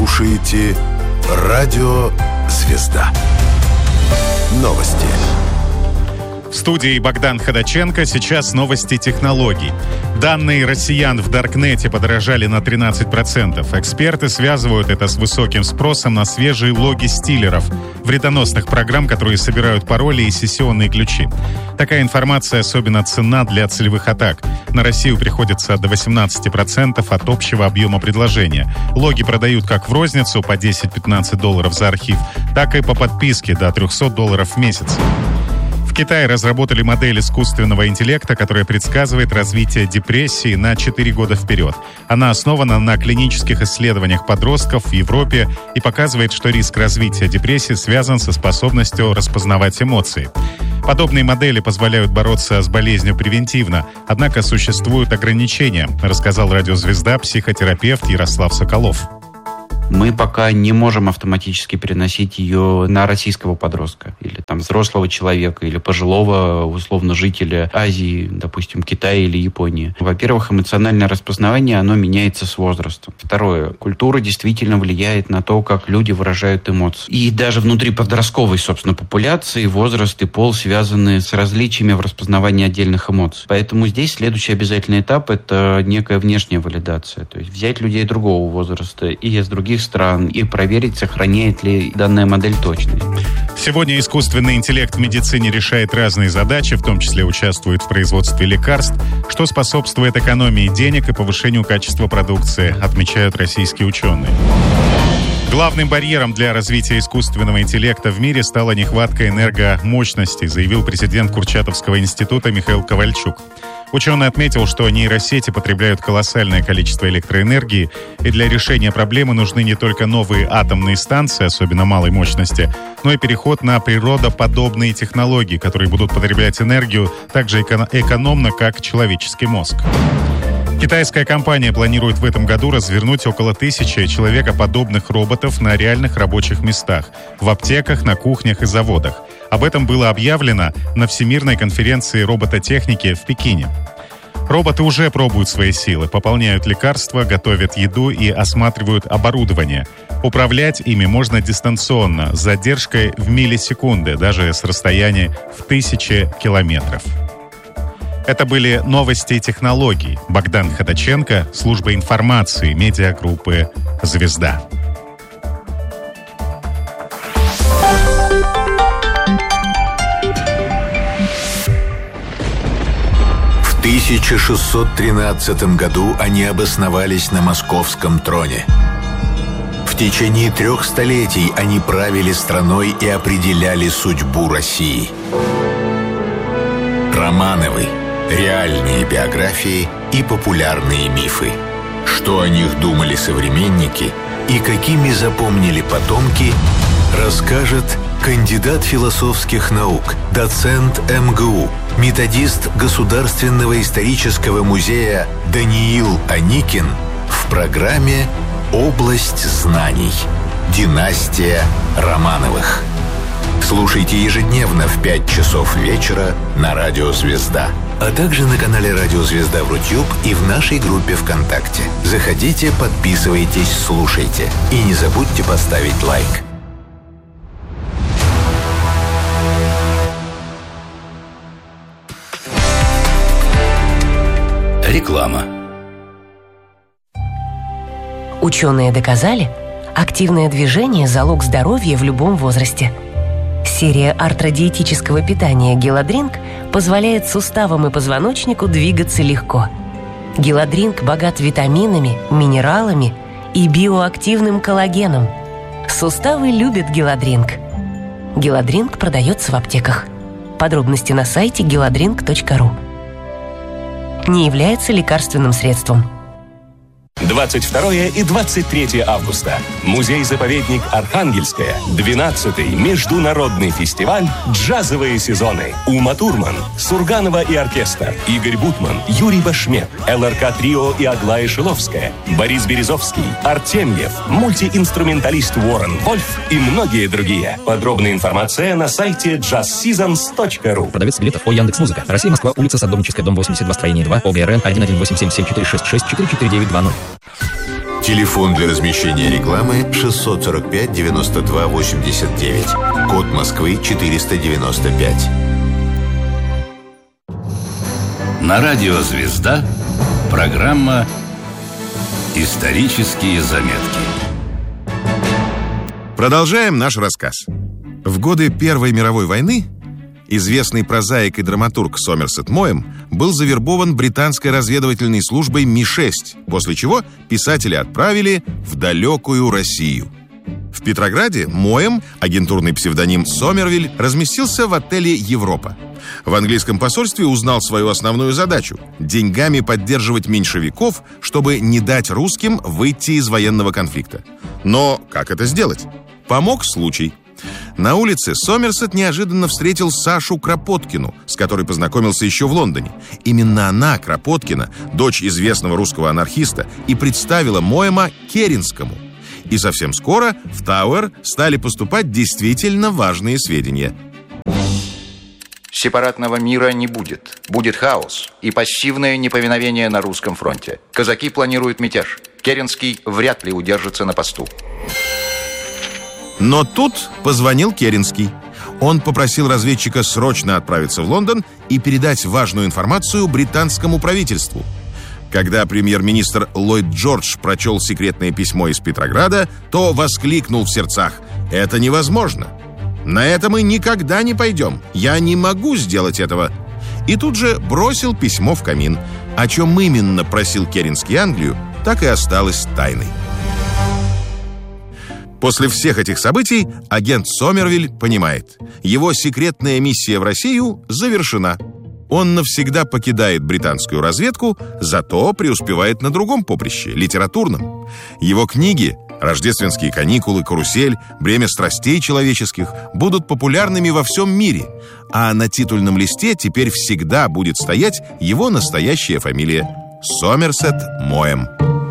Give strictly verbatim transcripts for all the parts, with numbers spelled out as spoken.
слушаете Радио Звезда. Новости. В студии Богдан Ходаченко. Сейчас новости технологий. Данные россиян в Даркнете подорожали на тринадцать процентов. Эксперты связывают это с высоким спросом на свежие логи стилеров, вредоносных программ, которые собирают пароли и сессионные ключи. Такая информация особенно ценна для целевых атак. На Россию приходится до восемнадцати процентов от общего объема предложения. Логи продают как в розницу по десять-пятнадцать долларов за архив, так и по подписке до трехсот долларов в месяц. В Китае разработали модель искусственного интеллекта, которая предсказывает развитие депрессии на четыре года вперед. Она основана на клинических исследованиях подростков в Европе и показывает, что риск развития депрессии связан со способностью распознавать эмоции. Подобные модели позволяют бороться с болезнью превентивно, однако существуют ограничения, рассказал радиозвезда психотерапевт Ярослав Соколов. Мы пока не можем автоматически переносить ее на российского подростка или там взрослого человека, или пожилого, условно, жителя Азии, допустим, Китая или Японии. Во-первых, эмоциональное распознавание, оно меняется с возрастом. Второе, культура действительно влияет на то, как люди выражают эмоции. И даже внутри подростковой, собственно, популяции возраст и пол связаны с различиями в распознавании отдельных эмоций. Поэтому здесь следующий обязательный этап – это некая внешняя валидация. То есть взять людей другого возраста и из других стран и проверить, сохраняет ли данная модель точность. Сегодня искусственный интеллект в медицине решает разные задачи, в том числе участвует в производстве лекарств, что способствует экономии денег и повышению качества продукции, отмечают российские ученые. Главным барьером для развития искусственного интеллекта в мире стала нехватка энергомощности, заявил президент Курчатовского института Михаил Ковальчук. Ученый отметил, что нейросети потребляют колоссальное количество электроэнергии, и для решения проблемы нужны не только новые атомные станции, особенно малой мощности, но и переход на природоподобные технологии, которые будут потреблять энергию так же экономно, как человеческий мозг. Китайская компания планирует в этом году развернуть около тысячи человекоподобных роботов на реальных рабочих местах, в аптеках, на кухнях и заводах. Об этом было объявлено на Всемирной конференции робототехники в Пекине. Роботы уже пробуют свои силы, пополняют лекарства, готовят еду и осматривают оборудование. Управлять ими можно дистанционно, с задержкой в миллисекунды, даже с расстояния в тысячи километров. Это были новости технологий. Богдан Ходаченко, служба информации медиагруппы «Звезда». В тысяча шестьсот тринадцатом году они обосновались на московском троне. В течение трех столетий они правили страной и определяли судьбу России. Романовы. Реальные биографии и популярные мифы. Что о них думали современники и какими запомнили потомки, расскажет кандидат философских наук, доцент эм гэ у, методист Государственного исторического музея Даниил Аникин в программе «Область знаний. Династия Романовых». Слушайте ежедневно в пять часов вечера на Радио Звезда, а также на канале Радио Звезда в Рутюб и в нашей группе ВКонтакте. Заходите, подписывайтесь, слушайте. И не забудьте поставить лайк. Реклама. Ученые доказали, активное движение – залог здоровья в любом возрасте. Серия артродиетического питания «Геладринк» позволяет суставам и позвоночнику двигаться легко. «Геладринк» богат витаминами, минералами и биоактивным коллагеном. Суставы любят «Геладринк». «Геладринк» продается в аптеках. Подробности на сайте геладринк точка ру. Не является лекарственным средством. двадцать второе и двадцать третье августа. Музей-заповедник Архангельская. двенадцатый международный фестиваль «Джазовые сезоны». Ума Турман, Сурганова и оркестр, Игорь Бутман, Юрий Башмет, эл эр ка Трио и Аглая Шиловская, Борис Березовский, Артемьев, мультиинструменталист Уоррен Вольф и многие другие. Подробная информация на сайте джаз сизонс точка ру. Продавец билетов по Яндекс.Музыка. Россия, Москва, улица Садовническая, дом восемьдесят два, строение два, ОГРН один один восемь семь семь четыре шесть шесть четыре четыре девять два ноль. Телефон для размещения рекламы шестьсот сорок пять девяносто два восемьдесят девять. Код Москвы четыреста девяносто пять. На радио «Звезда» программа «Исторические заметки». Продолжаем наш рассказ. В годы Первой мировой войны известный прозаик и драматург Сомерсет Моэм был завербован британской разведывательной службой Ми шесть, после чего писателя отправили в далекую Россию. В Петрограде Моэм, агентурный псевдоним Сомервиль, разместился в отеле «Европа». В английском посольстве узнал свою основную задачу – деньгами поддерживать меньшевиков, чтобы не дать русским выйти из военного конфликта. Но как это сделать? Помог случай. На улице Сомерсет неожиданно встретил Сашу Кропоткину, с которой познакомился еще в Лондоне. Именно она, Кропоткина, дочь известного русского анархиста, и представила Моэма Керенскому. И совсем скоро в Тауэр стали поступать действительно важные сведения. Сепаратного мира не будет. Будет хаос и пассивное неповиновение на русском фронте. Казаки планируют мятеж. Керенский вряд ли удержится на посту. Но тут позвонил Керенский. Он попросил разведчика срочно отправиться в Лондон и передать важную информацию британскому правительству. Когда премьер-министр Ллойд Джордж прочел секретное письмо из Петрограда, то воскликнул в сердцах: «Это невозможно! На это мы никогда не пойдем! Я не могу сделать этого!» И тут же бросил письмо в камин. О чем именно просил Керенский Англию, так и осталось тайной. После всех этих событий агент Сомервиль понимает: его секретная миссия в Россию завершена. Он навсегда покидает британскую разведку, зато преуспевает на другом поприще, литературном. Его книги «Рождественские каникулы», «Карусель», «Бремя страстей человеческих» будут популярными во всем мире, а на титульном листе теперь всегда будет стоять его настоящая фамилия – Сомерсет Моэм.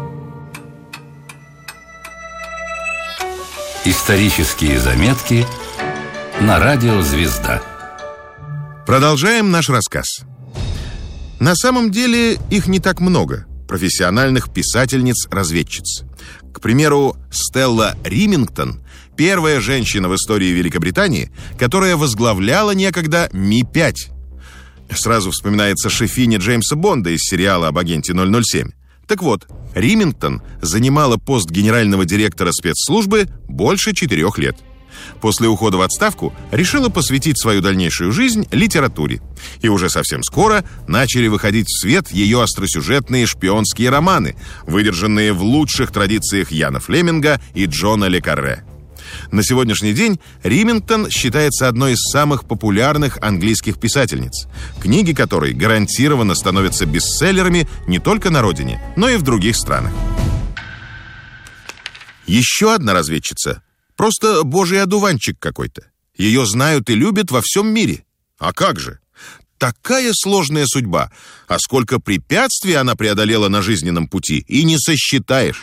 Исторические заметки на радио «Звезда». Продолжаем наш рассказ. На самом деле их не так много, профессиональных писательниц-разведчиц. К примеру, Стелла Римингтон – первая женщина в истории Великобритании, которая возглавляла некогда Ми пять. Сразу вспоминается шефиня Джеймса Бонда из сериала об агенте ноль ноль семь. Так вот, Римингтон занимала пост генерального директора спецслужбы больше четырех лет. После ухода в отставку решила посвятить свою дальнейшую жизнь литературе. И уже совсем скоро начали выходить в свет ее остросюжетные шпионские романы, выдержанные в лучших традициях Яна Флеминга и Джона ле Карре. На сегодняшний день Римингтон считается одной из самых популярных английских писательниц, книги которой гарантированно становятся бестселлерами не только на родине, но и в других странах. Еще одна разведчица – просто божий одуванчик какой-то. Ее знают и любят во всем мире. А как же? Такая сложная судьба. А сколько препятствий она преодолела на жизненном пути, и не сосчитаешь.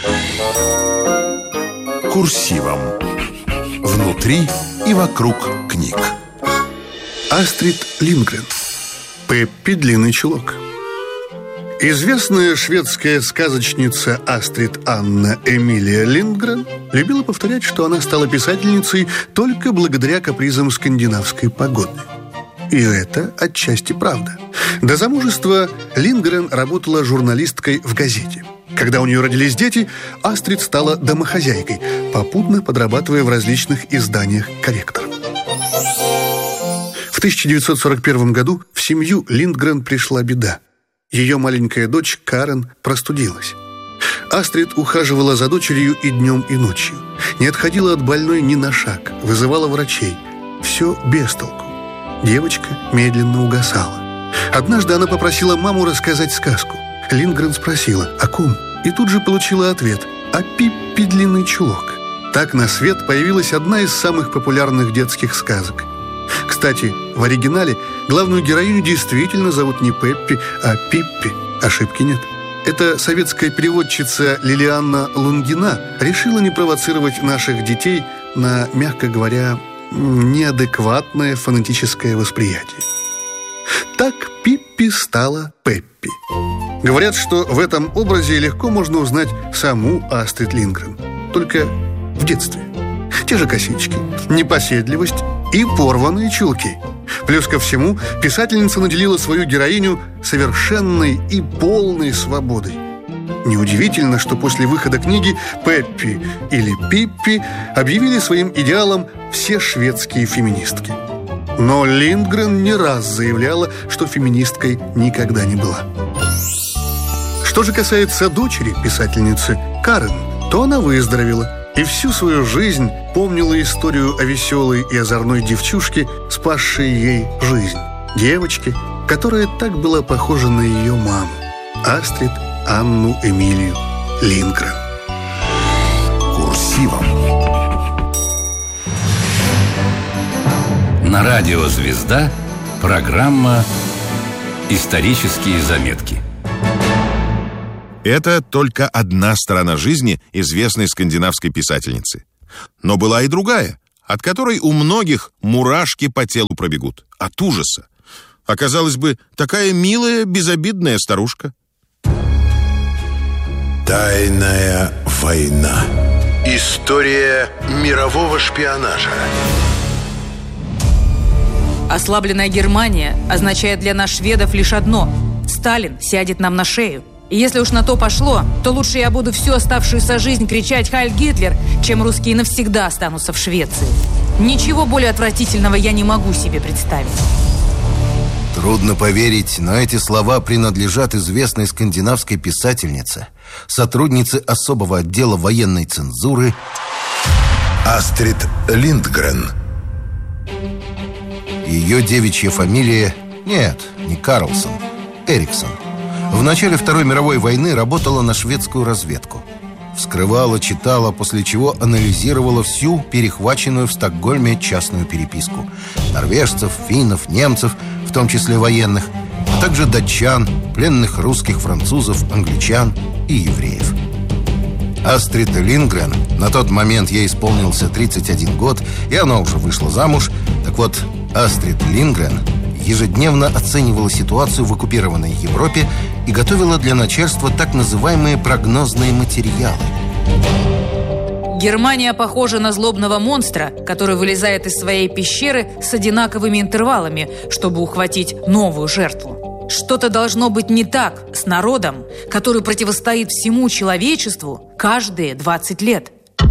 Курсивом. Внутри и вокруг книг. Астрид Линдгрен. Пеппи Длинный чулок. Известная шведская сказочница Астрид Анна Эмилия Линдгрен любила повторять, что она стала писательницей только благодаря капризам скандинавской погоды. И это отчасти правда. До замужества Линдгрен работала журналисткой в газете. Когда у нее родились дети, Астрид стала домохозяйкой, попутно подрабатывая в различных изданиях корректором. В тысяча девятьсот сорок первом году в семью Линдгрен пришла беда. Ее маленькая дочь Карен простудилась. Астрид ухаживала за дочерью и днем, и ночью. Не отходила от больной ни на шаг, вызывала врачей. Все без толку. Девочка медленно угасала. Однажды она попросила маму рассказать сказку. Линдгрен спросила: «О ком?» И тут же получила ответ: «О Пиппи Длинный чулок». Так на свет появилась одна из самых популярных детских сказок. Кстати, в оригинале главную героиню действительно зовут не Пеппи, а Пиппи. Ошибки нет. Эта советская переводчица Лилианна Лунгина решила не провоцировать наших детей на, мягко говоря, неадекватное фонетическое восприятие. Так Пиппи стала Пеппи. Говорят, что в этом образе легко можно узнать саму Астрид Линдгрен. Только в детстве. Те же косички, непоседливость и порванные чулки. Плюс ко всему, писательница наделила свою героиню совершенной и полной свободой. Неудивительно, что после выхода книги Пеппи или Пиппи объявили своим идеалом все шведские феминистки. Но Линдгрен не раз заявляла, что феминисткой никогда не была. Что же касается дочери писательницы Карен, то она выздоровела и всю свою жизнь помнила историю о веселой и озорной девчушке, спасшей ей жизнь. Девочке, которая так была похожа на ее маму, Астрид Анну Эмилию Линдгрен. Курсивом. На радио «Звезда» программа «Исторические заметки». Это только одна сторона жизни известной скандинавской писательницы. Но была и другая, от которой у многих мурашки по телу пробегут. От ужаса. Оказалось бы, такая милая, безобидная старушка. Тайная война. История мирового шпионажа. Ослабленная Германия означает для нас, шведов, лишь одно: Сталин сядет нам на шею. И если уж на то пошло, то лучше я буду всю оставшуюся жизнь кричать «Хайль Гитлер», чем русские навсегда останутся в Швеции. Ничего более отвратительного я не могу себе представить. Трудно поверить, но эти слова принадлежат известной скандинавской писательнице, сотруднице особого отдела военной цензуры Астрид Линдгрен. Ее девичья фамилия... Нет, не Карлсон, Эриксон. В начале Второй мировой войны работала на шведскую разведку. Вскрывала, читала, после чего анализировала всю перехваченную в Стокгольме частную переписку. Норвежцев, финнов, немцев, в том числе военных, а также датчан, пленных русских, французов, англичан и евреев. Астрид Линдгрен, на тот момент ей исполнился тридцать один год, и она уже вышла замуж. Так вот, Астрид Линдгрен ежедневно оценивала ситуацию в оккупированной Европе и готовила для начальства так называемые прогнозные материалы. Германия похожа на злобного монстра, который вылезает из своей пещеры с одинаковыми интервалами, чтобы ухватить новую жертву. Что-то должно быть не так с народом, который противостоит всему человечеству каждые двадцать лет.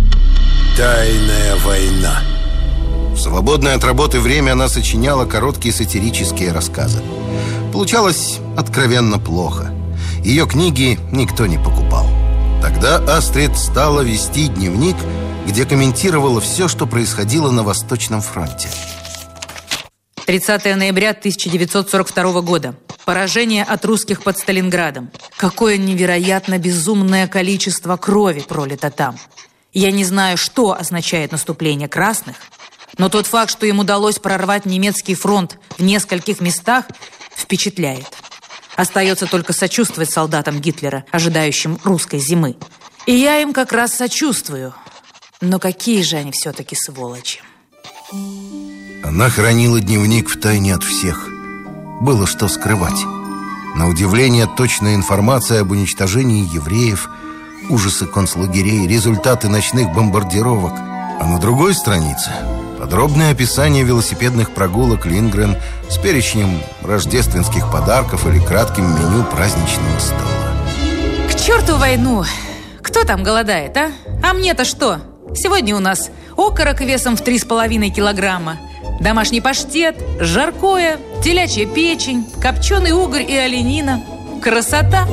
Тайная война. В свободное от работы время она сочиняла короткие сатирические рассказы. Получалось откровенно плохо. Ее книги никто не покупал. Тогда Астрид стала вести дневник, где комментировала все, что происходило на Восточном фронте. тридцатое ноября тысяча девятьсот сорок второго года. Поражение от русских под Сталинградом. Какое невероятно безумное количество крови пролито там. Я не знаю, что означает наступление красных, но тот факт, что им удалось прорвать немецкий фронт в нескольких местах, впечатляет. Остается только сочувствовать солдатам Гитлера, ожидающим русской зимы. И я им как раз сочувствую. Но какие же они все-таки сволочи. Она хранила дневник втайне от всех. Было что скрывать. На удивление, точная информация об уничтожении евреев, ужасы концлагерей, результаты ночных бомбардировок. А на другой странице подробное описание велосипедных прогулок Линдгрен с перечнем рождественских подарков или кратким меню праздничного стола. К черту войну! Кто там голодает, а? А мне-то что? Сегодня у нас окорок весом в три с половиной килограмма, домашний паштет, жаркое, телячья печень, копченый угорь и оленина. Красота!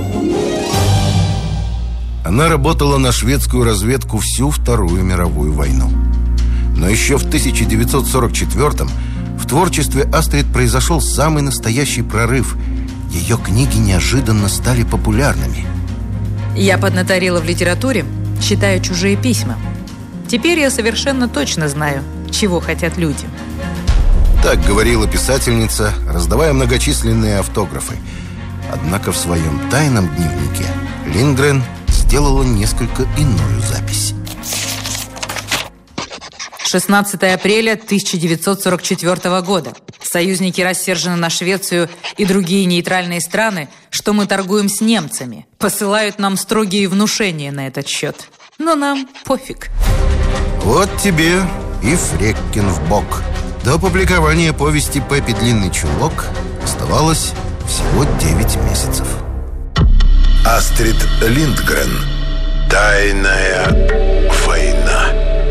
Она работала на шведскую разведку всю Вторую мировую войну. Но еще в тысяча девятьсот сорок четвёртом в творчестве Астрид произошел самый настоящий прорыв. Ее книги неожиданно стали популярными. Я поднаторела в литературе, читаю чужие письма. Теперь я совершенно точно знаю, чего хотят люди. Так говорила писательница, раздавая многочисленные автографы. Однако в своем тайном дневнике Линдгрен сделала несколько иную запись. шестнадцатое апреля тысяча девятьсот сорок четвёртого года. Союзники рассержены на Швецию и другие нейтральные страны, что мы торгуем с немцами. Посылают нам строгие внушения на этот счет. Но нам пофиг. Вот тебе и Фреккин в бок. До публикования повести «Пеппи Длинный чулок» оставалось всего девять месяцев. Астрид Линдгрен. Тайная война.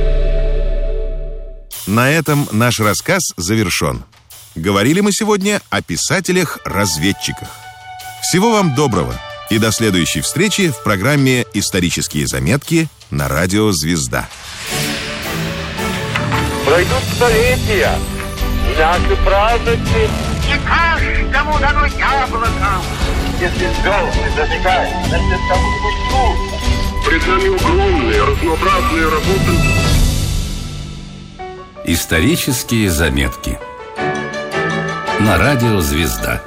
На этом наш рассказ завершен. Говорили мы сегодня о писателях-разведчиках. Всего вам доброго и до следующей встречи в программе «Исторические заметки» на радио «Звезда». Пройдут столетия, наши праздники. Не каждому дано яблоко. Если звезды зажигают, значит, кому-нибудь нужно. Пред нами огромные, разнообразные работы. Исторические заметки на радио «Звезда».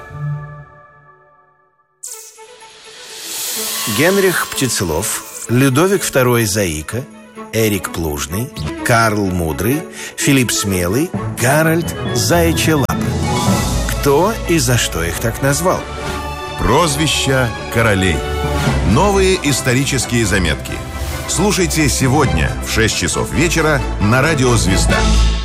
Генрих Птицелов, Людовик второй Заика, Эрик Плужный, Карл Мудрый, Филипп Смелый, Гарольд Заячья Лапа. Кто и за что их так назвал? Прозвища королей. Новые исторические заметки. Слушайте сегодня в шесть часов вечера на радио «Звезда».